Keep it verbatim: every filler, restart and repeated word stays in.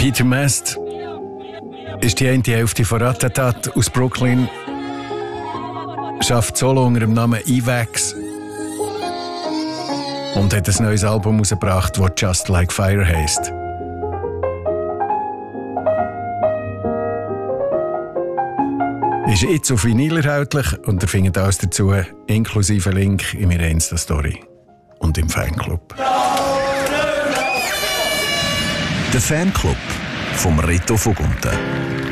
Peter Mast ist die eine Hälfte von Ratatat aus Brooklyn, schafft solo unter dem Namen Evax und hat ein neues Album herausgebracht, das Just Like Fire heisst. Ist jetzt auf Vinyl erhältlich und ihr findet alles dazu, inklusive Link in meiner Insta-Story und im Fanclub. Der Fanclub vom Reto Vogunten.